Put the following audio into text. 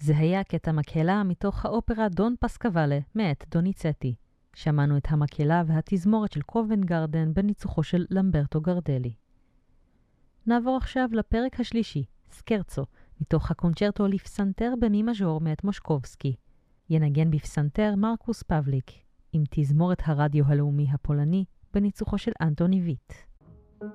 זה היה קטע מקהלה מתוך האופרה דון פסקוואלה מאת דוניצטי. שמענו את המקהלה והתזמורת של קובנט גרדן בניצוחו של למברטו גרדלי. נעבור עכשיו לפרק השלישי, סקרצו, מתוך הקונצ'רטו לפסנתר במי מז'ור מאת מושקובסקי. ינגן בפסנתר מרקוס פבליק, עם תזמורת הרדיו הלאומי הפולני בניצוחו של אנטוני ויט.